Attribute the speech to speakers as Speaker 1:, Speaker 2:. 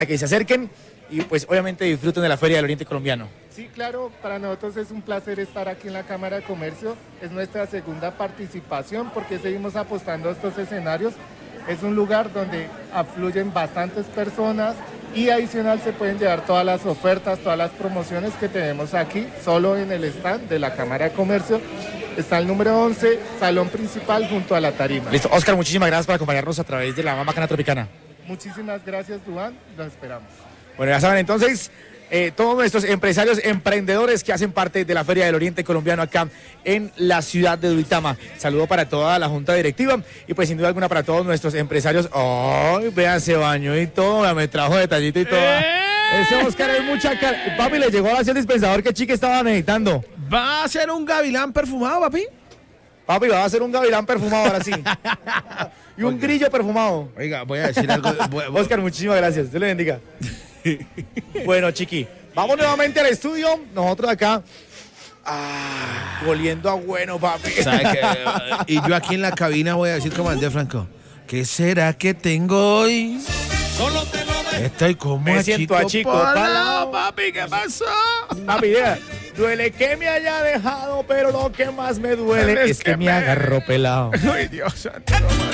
Speaker 1: que se acerquen y pues obviamente disfruten de la Feria del Oriente Colombiano.
Speaker 2: Sí, claro, para nosotros es un placer estar aquí en la Cámara de Comercio. Es nuestra segunda participación porque seguimos apostando a estos escenarios. Es un lugar donde afluyen bastantes personas y adicional se pueden llevar todas las ofertas, todas las promociones que tenemos aquí, solo en el stand de la Cámara de Comercio. Está el número 11, salón principal junto a la tarima.
Speaker 1: Listo, Oscar, muchísimas gracias por acompañarnos a través de la Más Bacana Tropicana.
Speaker 2: Muchísimas gracias, Duván, los esperamos.
Speaker 1: Bueno, ya saben entonces, todos nuestros empresarios, emprendedores que hacen parte de la Feria del Oriente Colombiano acá en la ciudad de Duitama. Saludo para toda la junta directiva y pues sin duda alguna para todos nuestros empresarios. ¡Ay, vea, se bañó y todo! Me trajo detallito y todo. Ese Oscar es mucha cara. Papi, le llegó ahora sí el dispensador que Chique estaba necesitando.
Speaker 3: ¿Va a ser un gavilán perfumado, papi?
Speaker 1: Papi, va a ser un gavilán perfumado ahora sí. Y un grillo perfumado.
Speaker 3: Oiga, voy a decir algo.
Speaker 1: Oscar, muchísimas gracias. Dios le bendiga. Bueno, Chiqui, vamos nuevamente al estudio. Nosotros acá, oliendo a bueno, papi.
Speaker 3: ¿Sabe qué? Y yo aquí en la cabina voy a decir como Andrés Franco, ¿qué será que tengo hoy?
Speaker 4: Solo te lo dejo.
Speaker 3: Estoy como
Speaker 1: Me siento a Chico Palao.
Speaker 3: papi, ¿qué pasó?
Speaker 1: Papi, vea, duele que me haya dejado, pero lo que más me duele es que me agarró pelado.
Speaker 3: Ay, Dios santo.